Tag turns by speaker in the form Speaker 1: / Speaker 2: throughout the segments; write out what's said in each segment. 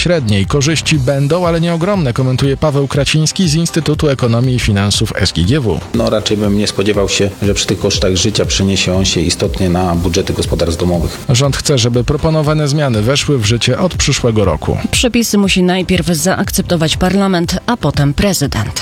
Speaker 1: średniej. Korzyści będą, ale nie ogromne, komentuje Paweł Kraciński z Instytutu Ekonomii i Finansów SGGW.
Speaker 2: Raczej bym nie spodziewał się, że przy tych kosztach życia przeniesie on się istotnie na budżety gospodarstw domowych.
Speaker 1: Rząd chce, żeby proponowane zmiany weszły w życie od przyszłego roku.
Speaker 3: Przepisy musi najpierw zaakceptować parlament, a potem prezydent.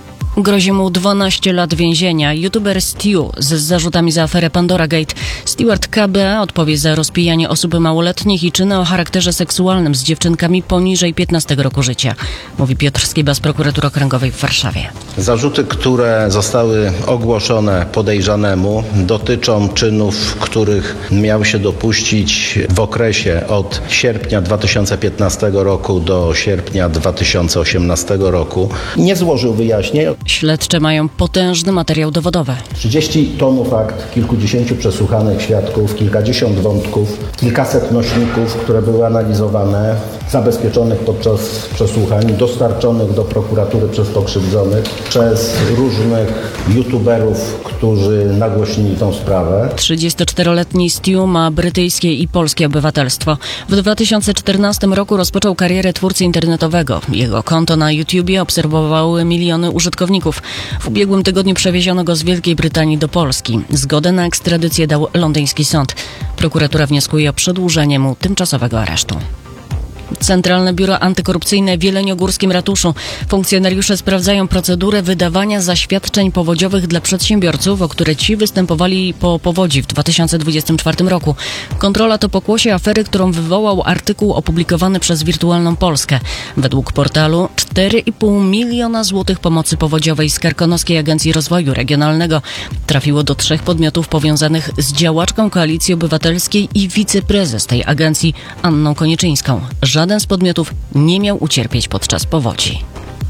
Speaker 3: Grozi mu 12 lat więzienia. YouTuber Stu z zarzutami za aferę Pandora Gate. Steward KB odpowie za rozpijanie osób małoletnich i czyny o charakterze seksualnym z dziewczynkami poniżej 15 roku życia. Mówi Piotr Skiba z Prokuratury Okręgowej w Warszawie.
Speaker 4: Zarzuty, które zostały ogłoszone podejrzanemu, dotyczą czynów, których miał się dopuścić w okresie od sierpnia 2015 roku do sierpnia 2018 roku. Nie złożył wyjaśnień.
Speaker 3: Śledcze mają potężny materiał dowodowy.
Speaker 4: 30 tomów akt, kilkudziesięciu przesłuchanych świadków, kilkadziesiąt wątków, kilkaset nośników, które były analizowane, zabezpieczonych podczas przesłuchań, dostarczonych do prokuratury przez pokrzywdzonych, przez różnych youtuberów, którzy nagłośnili tą sprawę.
Speaker 3: 34-letni Stu ma brytyjskie i polskie obywatelstwo. W 2014 roku rozpoczął karierę twórcy internetowego. Jego konto na YouTubie obserwowały miliony użytkowników. W ubiegłym tygodniu przewieziono go z Wielkiej Brytanii do Polski. Zgodę na ekstradycję dał londyński sąd. Prokuratura wnioskuje o przedłużenie mu tymczasowego aresztu. Centralne Biuro Antykorupcyjne w Jeleniogórskim Ratuszu. Funkcjonariusze sprawdzają procedurę wydawania zaświadczeń powodziowych dla przedsiębiorców, o które ci występowali po powodzi w 2024 roku. Kontrola to pokłosie afery, którą wywołał artykuł opublikowany przez Wirtualną Polskę. Według portalu 4,5 miliona złotych pomocy powodziowej z Karkonoskiej Agencji Rozwoju Regionalnego trafiło do 3 podmiotów powiązanych z działaczką Koalicji Obywatelskiej i wiceprezes tej agencji Anną Konieczyńską. Żaden z podmiotów nie miał ucierpieć podczas powodzi.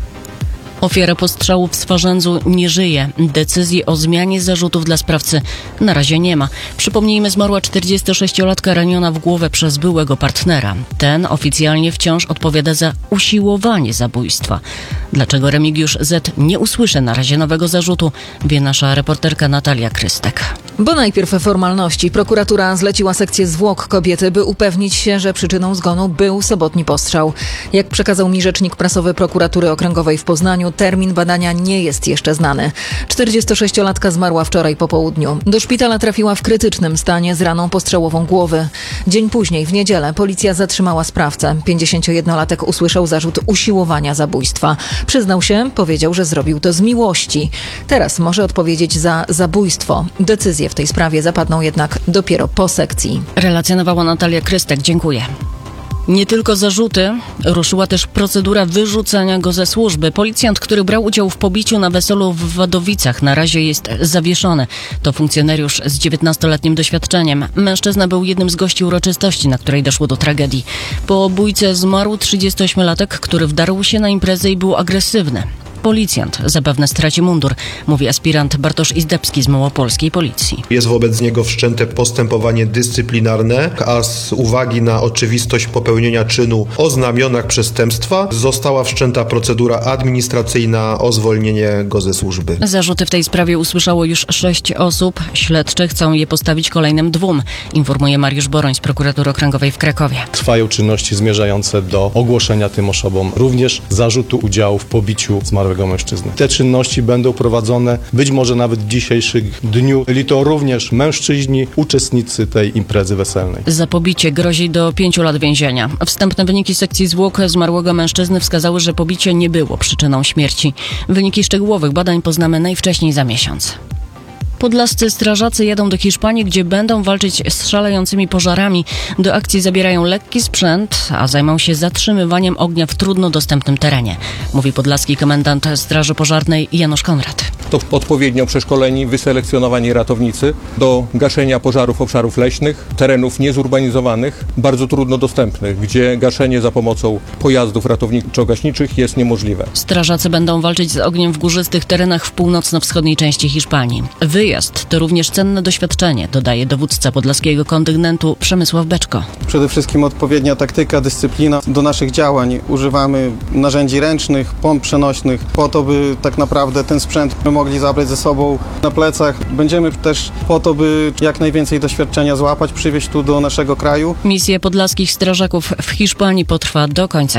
Speaker 3: Ofiara postrzału w Swarzędzu nie żyje. Decyzji o zmianie zarzutów dla sprawcy na razie nie ma. Przypomnijmy, zmarła 46-latka raniona w głowę przez byłego partnera. Ten oficjalnie wciąż odpowiada za usiłowanie zabójstwa. Dlaczego Remigiusz Z. nie usłyszy na razie nowego zarzutu, wie nasza reporterka Natalia Krystek.
Speaker 5: Bo najpierw formalności. Prokuratura zleciła sekcję zwłok kobiety, by upewnić się, że przyczyną zgonu był sobotni postrzał. Jak przekazał mi rzecznik prasowy Prokuratury Okręgowej w Poznaniu, termin badania nie jest jeszcze znany. 46-latka zmarła wczoraj po południu. Do szpitala trafiła w krytycznym stanie z raną postrzałową głowy. Dzień później, w niedzielę, policja zatrzymała sprawcę. 51-latek usłyszał zarzut usiłowania zabójstwa. Przyznał się, powiedział, że zrobił to z miłości. Teraz może odpowiedzieć za zabójstwo. Decyzje w tej sprawie zapadną jednak dopiero po sekcji.
Speaker 3: Relacjonowała Natalia Krystek. Dziękuję. Nie tylko zarzuty, ruszyła też procedura wyrzucania go ze służby. Policjant, który brał udział w pobiciu na weselu w Wadowicach, na razie jest zawieszony. To funkcjonariusz z 19-letnim doświadczeniem. Mężczyzna był jednym z gości uroczystości, na której doszło do tragedii. Po bójce zmarł 38-latek, który wdarł się na imprezę i był agresywny. Policjant zapewne straci mundur, mówi aspirant Bartosz Izdebski z Małopolskiej Policji.
Speaker 6: Jest wobec niego wszczęte postępowanie dyscyplinarne, a z uwagi na oczywistość popełnienia czynu o znamionach przestępstwa została wszczęta procedura administracyjna o zwolnienie go ze służby.
Speaker 3: Zarzuty w tej sprawie usłyszało już 6 osób. Śledczy chcą je postawić kolejnym 2, informuje Mariusz Boroń z Prokuratury Okręgowej w Krakowie.
Speaker 7: Trwają czynności zmierzające do ogłoszenia tym osobom również zarzutu udziału w pobiciu zmarłego mężczyzny. Te czynności będą prowadzone być może nawet w dzisiejszym dniu. Byli to również mężczyźni, uczestnicy tej imprezy weselnej.
Speaker 3: Za pobicie grozi do 5 lat więzienia. Wstępne wyniki sekcji zwłok zmarłego mężczyzny wskazały, że pobicie nie było przyczyną śmierci. Wyniki szczegółowych badań poznamy najwcześniej za miesiąc. Podlascy strażacy jadą do Hiszpanii, gdzie będą walczyć z szalejącymi pożarami. Do akcji zabierają lekki sprzęt, a zajmą się zatrzymywaniem ognia w trudno dostępnym terenie, mówi podlaski komendant Straży Pożarnej Janusz Konrad.
Speaker 8: To odpowiednio przeszkoleni, wyselekcjonowani ratownicy do gaszenia pożarów obszarów leśnych, terenów niezurbanizowanych, bardzo trudno dostępnych, gdzie gaszenie za pomocą pojazdów ratowniczo-gaśniczych jest niemożliwe.
Speaker 3: Strażacy będą walczyć z ogniem w górzystych terenach w północno-wschodniej części Hiszpanii. Wyjazd to również cenne doświadczenie, dodaje dowódca podlaskiego kontyngentu Przemysław Beczko.
Speaker 9: Przede wszystkim odpowiednia taktyka, dyscyplina do naszych działań. Używamy narzędzi ręcznych, pomp przenośnych po to, by tak naprawdę ten sprzęt mogli zabrać ze sobą na plecach. Będziemy też po to, by jak najwięcej doświadczenia złapać, przywieźć tu do naszego kraju.
Speaker 3: Misja podlaskich strażaków w Hiszpanii potrwa do końca